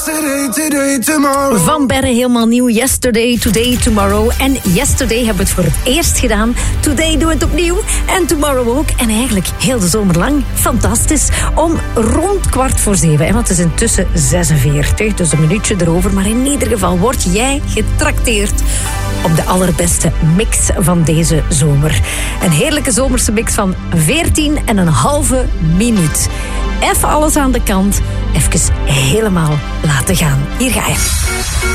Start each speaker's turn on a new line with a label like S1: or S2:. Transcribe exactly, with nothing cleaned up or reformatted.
S1: Today, tomorrow.
S2: Van Berre, helemaal nieuw. Yesterday, Today, Tomorrow. En Yesterday hebben we het voor het eerst gedaan. Today doen we het opnieuw. En Tomorrow ook. En eigenlijk heel de zomer lang. Fantastisch. Om rond kwart voor zeven. Hè, want het is intussen zesenveertig. Dus een minuutje erover. Maar in ieder geval word jij getrakteerd op de allerbeste mix van deze zomer. Een heerlijke zomerse mix van veertien en een halve minuut. Even alles aan de kant. Even helemaal laten gaan. Hier ga je.